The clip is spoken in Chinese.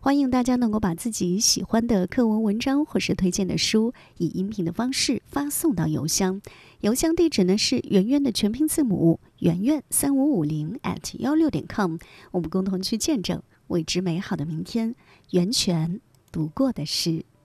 欢迎大家能够把自己喜欢的课文文章或是推荐的书以音频的方式发送到邮箱，邮箱地址呢是圆圆的全拼字母圆圆3550@16.com，我们共同去见证未知美好的明天，源泉读过的诗。